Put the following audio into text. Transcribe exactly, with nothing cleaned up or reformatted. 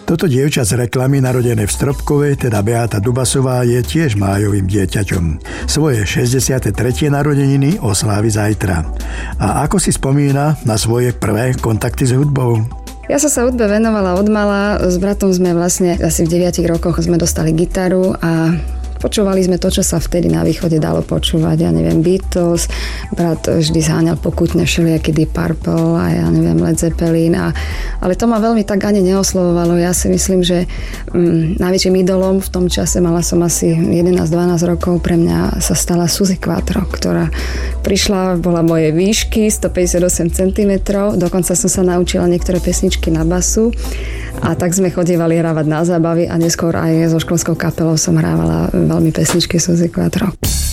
Toto dievča z reklamy, narodené v Stropkove, teda Beata Dubasová, je tiež májovým dieťaťom. Svoje šesťdesiate tretie narodeniny oslávi zajtra. A ako si spomína na svoje prvé kontakty s hudbou? Ja som sa hudbe venovala odmala. S bratom sme vlastne asi v deviatich rokoch sme dostali gitaru a počúvali sme to, čo sa vtedy na východe dalo počúvať. Ja neviem, Beatles, brat vždy zháňal pokutne všelijaký Deep Purple a ja neviem, Led Zeppelin. A, ale to ma veľmi tak ani neoslovovalo. Ja si myslím, že mm, najväčším idolom v tom čase, mala som asi jedenásť dvanásť rokov, pre mňa sa stala Suzy Quatro, ktorá prišla, bola mojej výšky stopäťdesiatosem centimetrov. Dokonca som sa naučila niektoré pesničky na basu. A tak sme chodievali hrávať na zábavy a neskôr aj so školskou kapelou som hrávala veľmi pesničky Suzy Quatro.